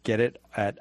get it at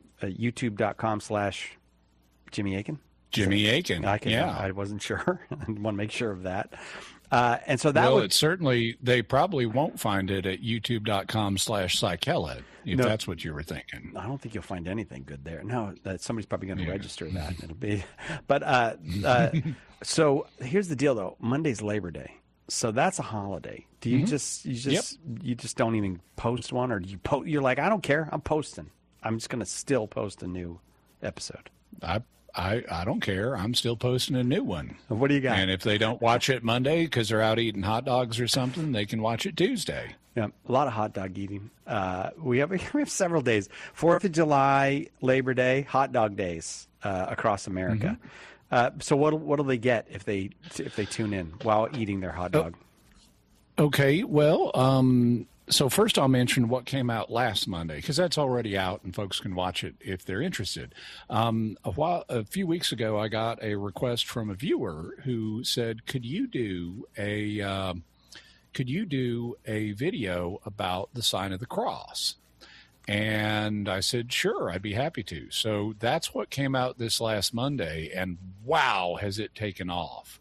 youtube.com/Jimmy Akin. Jimmy Akin. I wasn't sure. I want to make sure of that. And so that it's certainly, they probably won't find it at youtube.com/Psychelet, if that's what you were thinking. I don't think you'll find anything good there. No, somebody's probably going to register that. It'll be, but so here's the deal though. Monday's Labor Day. So that's a holiday. Do you you just don't even post one, or do you you're like, I don't care. I'm posting. I'm just going to still post a new episode. I don't care. I'm still posting a new one. What do you got? And if they don't watch it Monday because they're out eating hot dogs or something, they can watch it Tuesday. Yeah, a lot of hot dog eating. We have several days: 4th of July, Labor Day, hot dog days across America. So what'll they get if they tune in while eating their hot dog? Okay, well, so first I'll mention what came out last Monday, because that's already out and folks can watch it if they're interested. A few weeks ago, I got a request from a viewer who said, could you do a video about the sign of the cross? And I said, sure, I'd be happy to. So that's what came out this last Monday, and wow, has it taken off.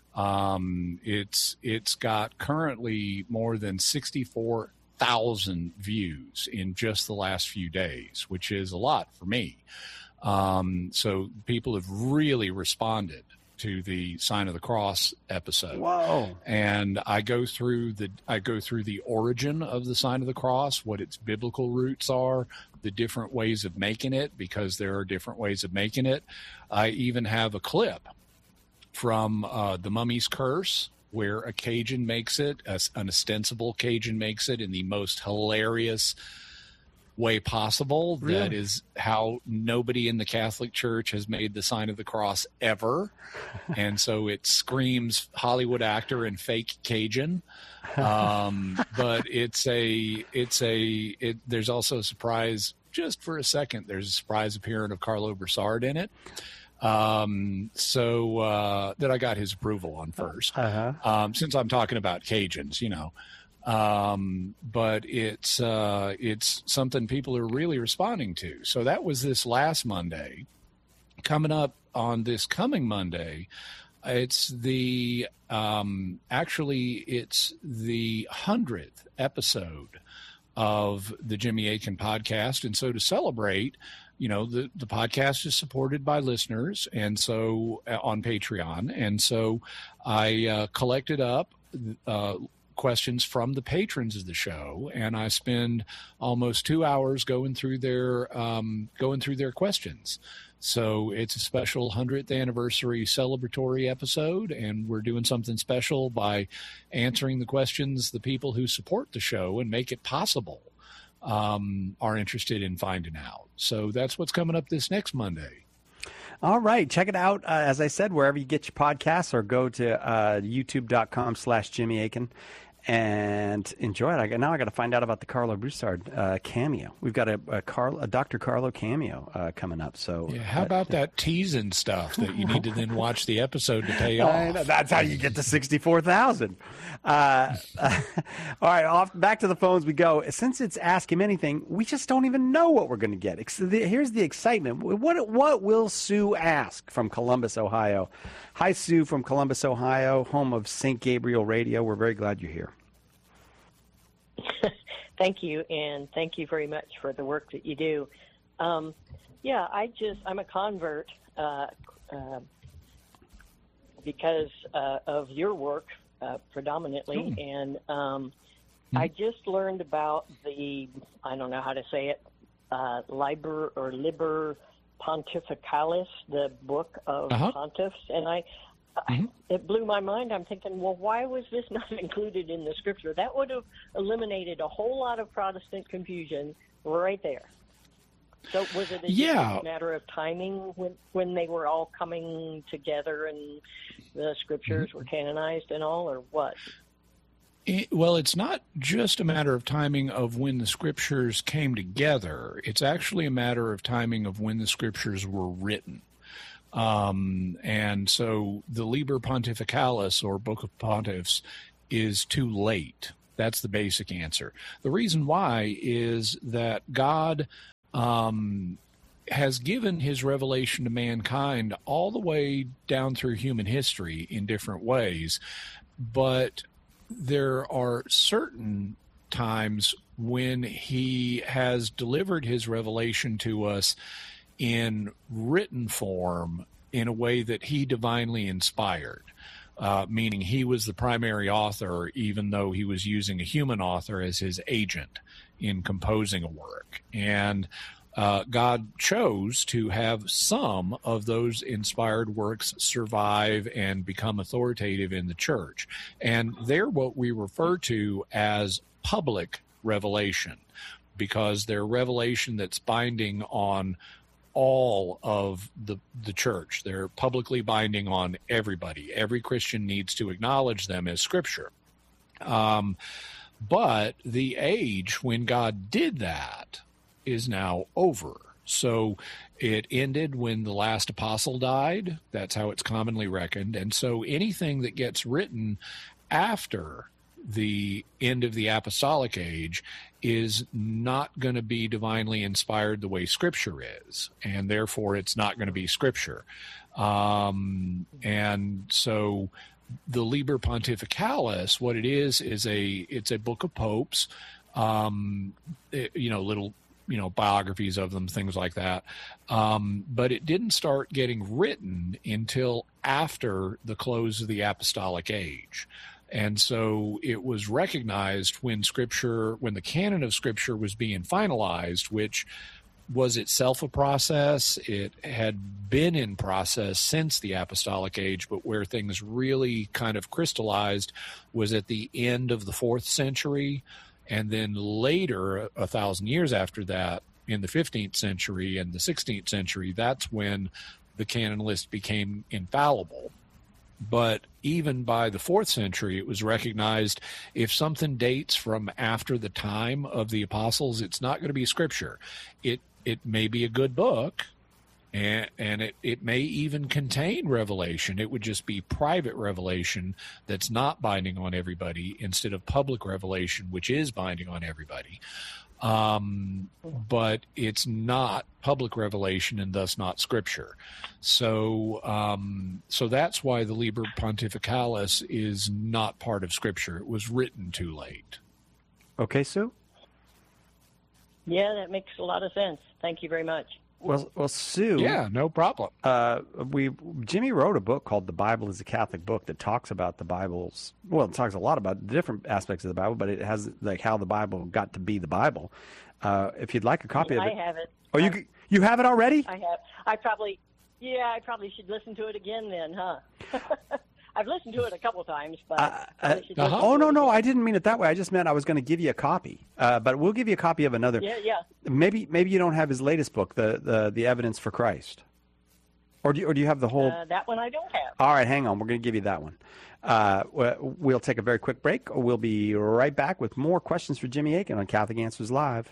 It's got currently more than 64,000 views in just the last few days, which is a lot for me. So people have really responded to the Sign of the Cross episode. Whoa. And I go through the origin of the Sign of the Cross, what its biblical roots are, the different ways of making it, because there are different ways of making it. I even have a clip from The Mummy's Curse, where a Cajun makes it, an ostensible Cajun makes it in the most hilarious way possible. Really? That is how nobody in the Catholic Church has made the sign of the cross ever. And so it screams Hollywood actor and fake Cajun. But there's also a surprise, just for a second, there's a surprise appearance of Carlo Broussard in it. So that I got his approval on first, since I'm talking about Cajuns, but it's something people are really responding to. So that was this last Monday. Coming up on this coming Monday, it's the 100th episode of the Jimmy Akin podcast. And so to celebrate, the podcast is supported by listeners, and so on Patreon. And so I collected up questions from the patrons of the show, and I spend almost 2 hours going through their questions. So it's a special 100th anniversary celebratory episode, and we're doing something special by answering the questions the people who support the show and make it possible are interested in finding out. So that's what's coming up this next Monday. All right. Check it out, as I said, wherever you get your podcasts, or go to youtube.com/Jimmy Akin and enjoy it. Now I got to find out about the Carlo Broussard cameo. We've got a Dr. Carlo cameo coming up. So yeah, how about that teasing stuff that you need to then watch the episode to pay off? That's how you get to 64,000. All right, back to the phones we go. Since it's Ask Him Anything, we just don't even know what we're going to get. Here's the excitement. What will Sue ask from Columbus, Ohio? Hi, Sue from Columbus, Ohio, home of St. Gabriel Radio. We're very glad you're here. Thank you, and thank you very much for the work that you do. I'm a convert because of your work predominantly, and I just learned about I don't know how to say it, Liber Pontificalis, the book of pontiffs, and it blew my mind. I'm thinking, well, why was this not included in the scripture? That would have eliminated a whole lot of Protestant confusion right there. So was it a matter of timing when they were all coming together and the scriptures were canonized and all, or what? Well, it's not just a matter of timing of when the scriptures came together. It's actually a matter of timing of when the scriptures were written. And so the Liber Pontificalis, or Book of Pontiffs, is too late. That's the basic answer. The reason why is that God has given his revelation to mankind all the way down through human history in different ways. But there are certain times when he has delivered his revelation to us in written form in a way that he divinely inspired, meaning he was the primary author, even though he was using a human author as his agent in composing a work. And God chose to have some of those inspired works survive and become authoritative in the church. And they're what we refer to as public revelation, because they're revelation that's binding on all of the church. They're publicly binding on everybody. Every Christian needs to acknowledge them as Scripture. But the age when God did that is now over. So it ended when the last apostle died. That's how it's commonly reckoned. And so anything that gets written after the end of the apostolic age is not going to be divinely inspired the way Scripture is, and therefore it's not going to be Scripture. And so the Liber Pontificalis, what it is it's a book of popes, little biographies of them, things like that. But it didn't start getting written until after the close of the apostolic age. And so it was recognized when the canon of Scripture was being finalized, which was itself a process. It had been in process since the apostolic age, but where things really kind of crystallized was at the end of the 4th century. And then later, 1,000 years after that, in the 15th century and the 16th century, that's when the canon list became infallible. But even by the 4th century, it was recognized if something dates from after the time of the apostles, it's not going to be Scripture. It may be a good book, and it may even contain revelation. It would just be private revelation that's not binding on everybody instead of public revelation, which is binding on everybody. But it's not public revelation and thus not Scripture. So that's why the Liber Pontificalis is not part of Scripture. It was written too late. Okay, Sue? Yeah, that makes a lot of sense. Thank you very much. Well, Sue. Yeah, no problem. Jimmy wrote a book called "The Bible is a Catholic Book" that talks about the Bible's. Well, it talks a lot about different aspects of the Bible, but it has like how the Bible got to be the Bible. If you'd like a copy of it, I have it. Oh, you have it already? I have. I probably should listen to it again then, huh? I've listened to it a couple of times, but oh no, I didn't mean it that way. I just meant I was going to give you a copy, but we'll give you a copy of another. Yeah. Maybe you don't have his latest book, the Evidence for Christ, or do you have the whole? That one I don't have. All right, hang on. We're going to give you that one. We'll take a very quick break. We'll be right back with more questions for Jimmy Akin on Catholic Answers Live.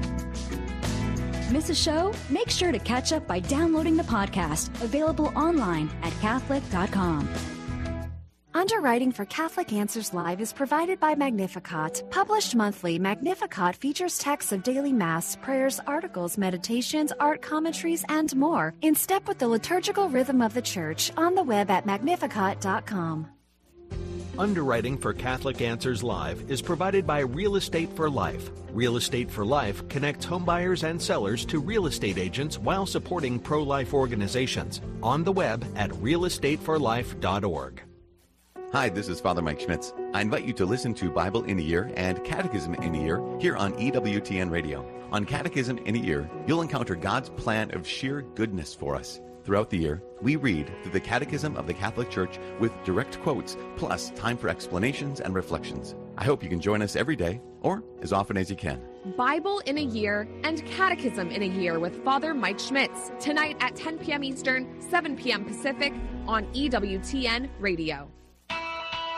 Miss a show? Make sure to catch up by downloading the podcast, available online at Catholic.com. Underwriting for Catholic Answers Live is provided by Magnificat. Published monthly, Magnificat features texts of daily Mass, prayers, articles, meditations, art commentaries, and more, in step with the liturgical rhythm of the Church, on the web at Magnificat.com. Underwriting for Catholic Answers Live is provided by Real Estate for Life. Real Estate for Life connects homebuyers and sellers to real estate agents while supporting pro-life organizations. On the web at realestateforlife.org. Hi, this is Father Mike Schmitz. I invite you to listen to Bible in a Year and Catechism in a Year here on EWTN Radio. On Catechism in a Year, you'll encounter God's plan of sheer goodness for us. Throughout the year, we read through the Catechism of the Catholic Church with direct quotes, plus time for explanations and reflections. I hope you can join us every day, or as often as you can. Bible in a Year and Catechism in a Year with Father Mike Schmitz, tonight at 10 p.m. Eastern, 7 p.m. Pacific, on EWTN Radio.